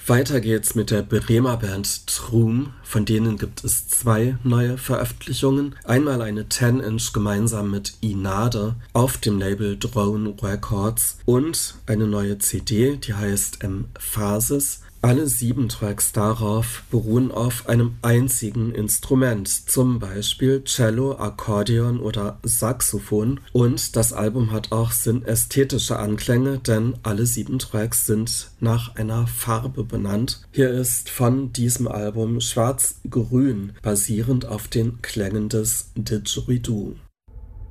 Weiter geht's mit der Bremer Band Troom. Von denen gibt es 2 neue Veröffentlichungen. Einmal eine 10-Inch gemeinsam mit Inade auf dem Label Drone Records und eine neue CD, die heißt Emphasis. Alle 7 Tracks darauf beruhen auf einem einzigen Instrument, zum Beispiel Cello, Akkordeon oder Saxophon. Und das Album hat auch synästhetische Anklänge, denn alle 7 Tracks sind nach einer Farbe benannt. Hier ist von diesem Album Schwarz-Grün, basierend auf den Klängen des Didgeridoo.